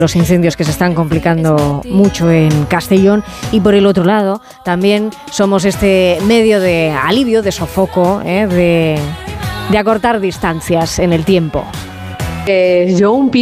los incendios que se están complicando mucho en Castellón, y por el otro lado también somos este medio de alivio, de sofoco, de acortar distancias en el tiempo. Yo un